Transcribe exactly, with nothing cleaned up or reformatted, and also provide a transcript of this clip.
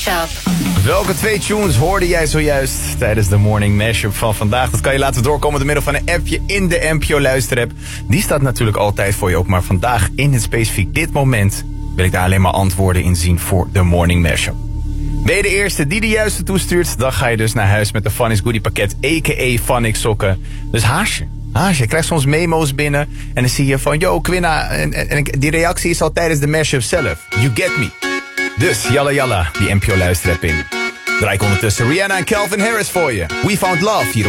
Mashup. Welke twee tunes hoorde jij zojuist tijdens de morning mashup van vandaag? Dat kan je laten doorkomen door middel van een appje in de N P O luisterapp. Die staat natuurlijk altijd voor je ook, maar vandaag in het specifiek dit moment wil ik daar alleen maar antwoorden in zien voor de morning mashup. Ben je de eerste die de juiste toestuurt, dan ga je dus naar huis met de Funnies Goodie pakket, a k a. Funnies sokken. Dus haasje. Haasje, je krijgt soms memo's binnen en dan zie je van, yo Quinna, en, en, en die reactie is al tijdens de mashup zelf. You get me. Dus jalla jalla, die N P O luisterapp in. Draai ik ondertussen Rihanna en Calvin Harris voor je. We Found Love hier op